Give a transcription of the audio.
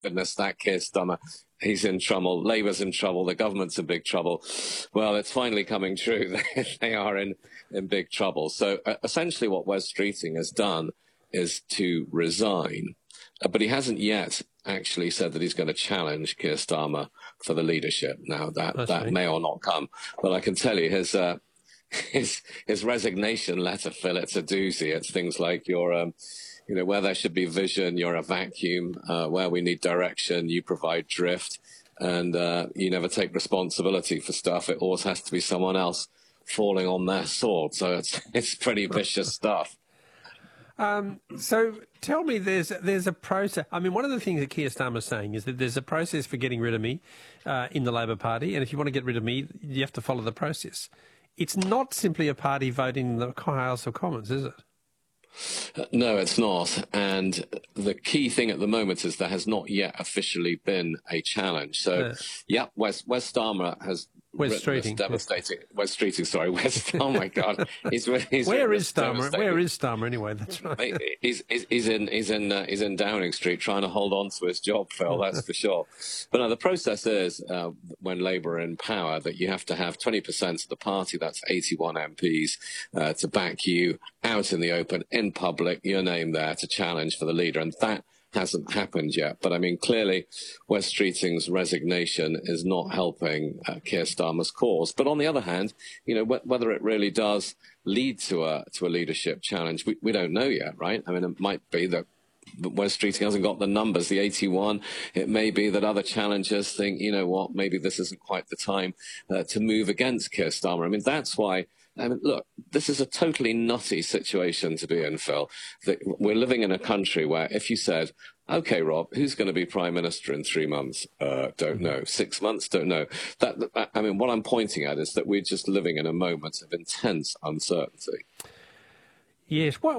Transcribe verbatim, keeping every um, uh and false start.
goodness, that Keir Starmer, he's in trouble. Labour's in trouble. The government's in big trouble. Well, it's finally coming true. They are in, in big trouble. So uh, essentially what Wes Streeting has done is to resign. Uh, but he hasn't yet actually said that he's going to challenge Keir Starmer for the leadership. Now, that, that may or not come. But I can tell you his... Uh, His his resignation letter, Phil, it's a doozy. It's things like you're, um, you know, where there should be vision, you're a vacuum. Uh, where we need direction, you provide drift, and uh, you never take responsibility for stuff. It always has to be someone else falling on their sword. So it's it's pretty vicious stuff. Um, so tell me, there's there's a process. I mean, one of the things that Keir Starmer's saying is that there's a process for getting rid of me uh, in the Labor Party, and if you want to get rid of me, you have to follow the process. It's not simply a party voting in the House of Commons, is it? Uh, no, it's not. And the key thing at the moment is there has not yet officially been a challenge. So, yeah, yeah Wes, Wes Starmer has Wes Streeting. Devastating. Yeah. Wes Streeting, sorry. Wes, oh, my God. He's, he's Where is Starmer? Where is Starmer anyway? That's right. He's, he's, he's, in, he's, in, uh, he's in Downing Street trying to hold on to his job, Phil, that's for sure. But no, the process is, uh, when Labour are in power, that you have to have twenty percent of the party, that's eighty-one M Ps, uh, to back you out in the open, in public, your name there to challenge for the leader. And that hasn't happened yet. But I mean, clearly, Wes Streeting's resignation is not helping uh, Keir Starmer's cause. But on the other hand, you know, wh- whether it really does lead to a to a leadership challenge, we, we don't know yet, right? I mean, it might be that Wes Streeting hasn't got the numbers, the eighty-one. It may be that other challengers think, you know what, maybe this isn't quite the time uh, to move against Keir Starmer. I mean, that's why. I mean, look, this is a totally nutty situation to be in, Phil. That we're living in a country where if you said, OK, Rob, who's going to be Prime Minister in three months? Uh, don't know. Six months? Don't know. That, that, I mean, what I'm pointing at is that we're just living in a moment of intense uncertainty. Yes. What